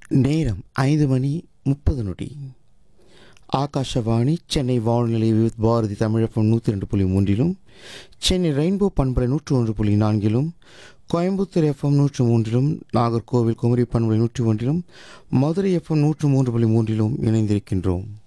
நேரம் 5:30 ஆகாஷவாணி சென்னை வானொலி with Bharathi தமிழப்பம் 102.3 Chennai rainbow பண்பலை 101.4 கோயம்புத்தூர் எஃப்எம் 103 நாகர்கோவில் குமரி பண்பலை 101 மதுரை எஃப்எம் 103.3 இணைந்திருக்கின்றோம்.